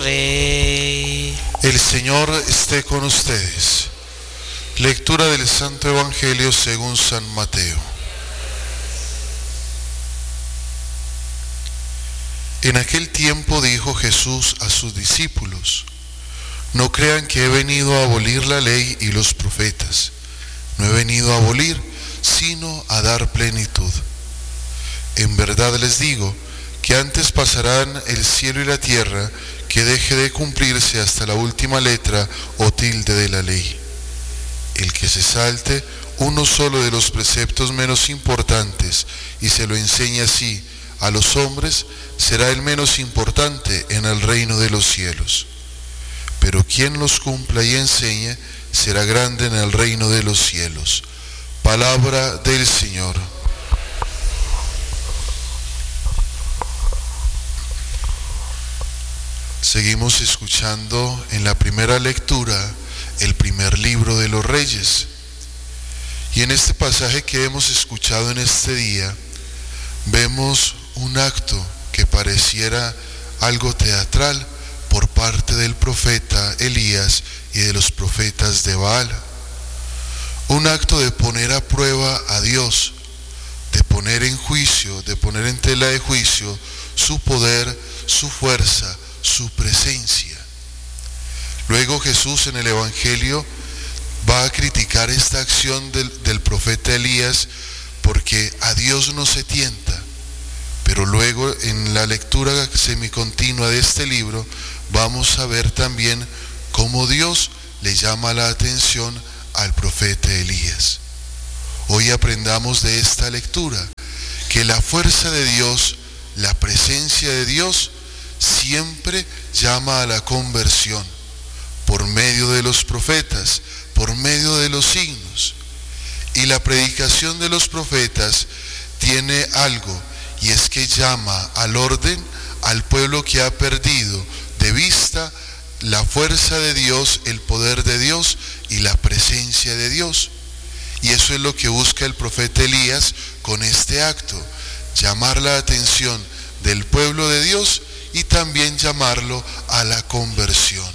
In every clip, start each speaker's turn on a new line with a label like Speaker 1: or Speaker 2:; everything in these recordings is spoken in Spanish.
Speaker 1: Rey.
Speaker 2: El Señor esté con ustedes. Lectura del Santo Evangelio según San Mateo. En aquel tiempo dijo Jesús a sus discípulos: no crean que he venido a abolir la ley y los profetas. No he venido a abolir, sino a dar plenitud. En verdad les digo que antes pasarán el cielo y la tierra que deje de cumplirse hasta la última letra o tilde de la ley. El que se salte uno solo de los preceptos menos importantes y se lo enseñe así a los hombres, será el menos importante en el reino de los cielos. Pero quien los cumpla y enseñe será grande en el reino de los cielos. Palabra del Señor. Seguimos escuchando en la primera lectura el primer libro de los Reyes. Y en este pasaje que hemos escuchado en este día, vemos un acto que pareciera algo teatral por parte del profeta Elías y de los profetas de Baal. Un acto de poner a prueba a Dios, de poner en juicio, de poner en tela de juicio su poder, su fuerza, su presencia. Luego Jesús en el Evangelio va a criticar esta acción del profeta Elías porque a Dios no se tienta. Pero luego en la lectura semicontinua de este libro vamos a ver también cómo Dios le llama la atención al profeta Elías. Hoy aprendamos de esta lectura que la fuerza de Dios, la presencia de Dios, siempre llama a la conversión por medio de los profetas, por medio de los signos. Y la predicación de los profetas tiene algo, y es que llama al orden al pueblo que ha perdido de vista la fuerza de Dios, el poder de Dios y la presencia de Dios. Y eso es lo que busca el profeta Elías con este acto: llamar la atención del pueblo de Dios y también llamarlo a la conversión.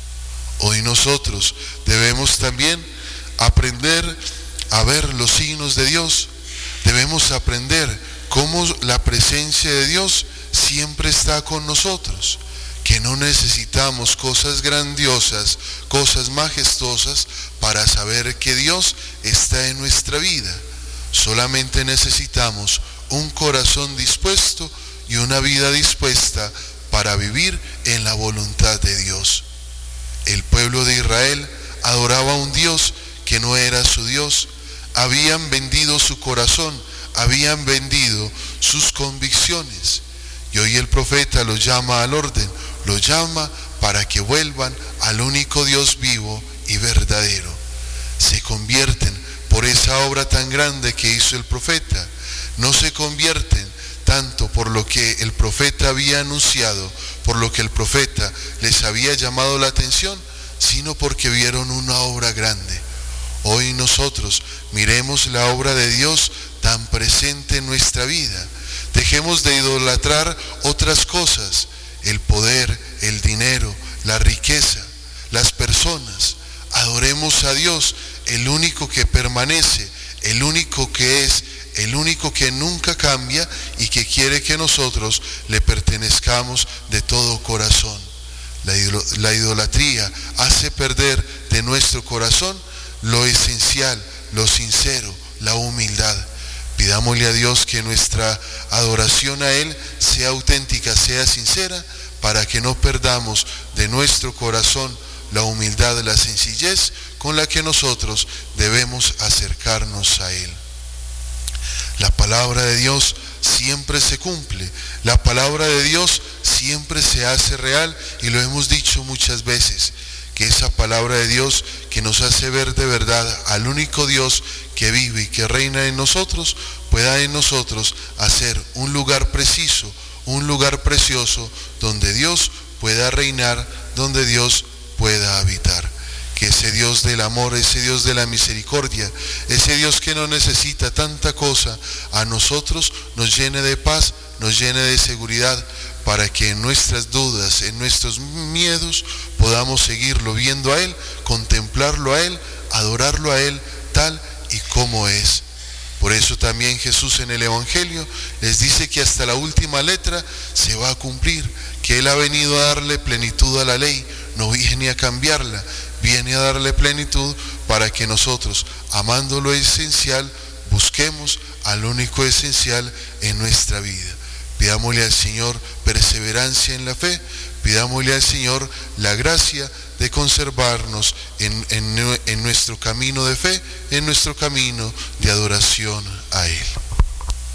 Speaker 2: Hoy nosotros debemos también aprender a ver los signos de Dios. Debemos aprender cómo la presencia de Dios siempre está con nosotros, que no necesitamos cosas grandiosas, cosas majestuosas para saber que Dios está en nuestra vida. Solamente necesitamos un corazón dispuesto y una vida dispuesta para vivir en la voluntad de Dios. El pueblo de Israel adoraba a un Dios que no era su Dios. Habían vendido su corazón, habían vendido sus convicciones. Y hoy el profeta los llama al orden, los llama para que vuelvan al único Dios vivo y verdadero. Se convierten por esa obra tan grande que hizo el profeta. No se convierten tanto por lo que el profeta había anunciado, por lo que el profeta les había llamado la atención, sino porque vieron una obra grande. Hoy nosotros miremos la obra de Dios tan presente en nuestra vida. Dejemos de idolatrar otras cosas, el poder, el dinero, la riqueza, las personas. Adoremos a Dios, el único que permanece, el único que es, el único que nunca cambia y que quiere que nosotros le pertenezcamos de todo corazón. La idolatría hace perder de nuestro corazón lo esencial, lo sincero, la humildad. Pidámosle a Dios que nuestra adoración a Él sea auténtica, sea sincera, para que no perdamos de nuestro corazón la humildad, la sencillez con la que nosotros debemos acercarnos a Él. La palabra de Dios siempre se cumple, la palabra de Dios siempre se hace real, y lo hemos dicho muchas veces, que esa palabra de Dios que nos hace ver de verdad al único Dios que vive y que reina en nosotros, pueda en nosotros hacer un lugar preciso, un lugar precioso donde Dios pueda reinar, donde Dios pueda habitar. Que ese Dios del amor, ese Dios de la misericordia, ese Dios que no necesita tanta cosa, a nosotros nos llene de paz, nos llene de seguridad, para que en nuestras dudas, en nuestros miedos, podamos seguirlo viendo a Él, contemplarlo a Él, adorarlo a Él tal y como es. Por eso también Jesús en el Evangelio les dice que hasta la última letra se va a cumplir, que Él ha venido a darle plenitud a la ley, no viene a cambiarla, viene a darle plenitud para que nosotros, amando lo esencial, busquemos al único esencial en nuestra vida. Pidámosle al Señor perseverancia en la fe, pidámosle al Señor la gracia de conservarnos en nuestro camino de fe, en nuestro camino de adoración a Él.